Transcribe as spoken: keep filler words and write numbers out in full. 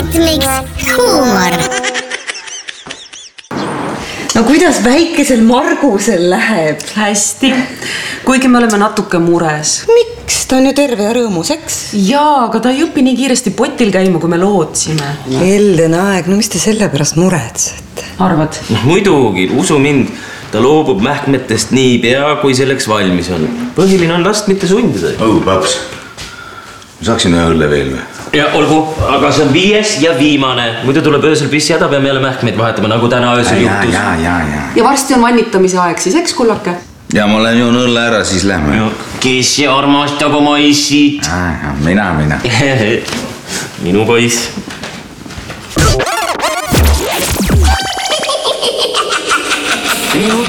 rütmiks huumor. No kuidas väikesel Margusel läheb? Hästi, kuigi me oleme natuke mures. Miks? Ta on ju terve ja rõõmus, eks? Jaa, aga ta ei õpi nii kiiresti potil käima, kui me lootsime. Elden aeg, no mis te selle pärast muretsete? Arvad? No, muidugi, usu mind, ta loobub mähkmetest nii pea, kui selleks valmis on. Põhiline on last mitte sundida. Oh, paps, ma saaksin ühe õlle veel või? Ja olgu, aga see on viies ja viimane. Muidu tuleb öösel pissi häda, peame jälle mähkmeid vahetama, nagu täna öösel ja, juhtus. Ja, ja, ja. Ja varsti on vannitamise aeg, siis eks kullake? Ja ma olen joon õlle ära, siis lähme. Kes see armastab oma issit? Mina, mina. Minu poiss.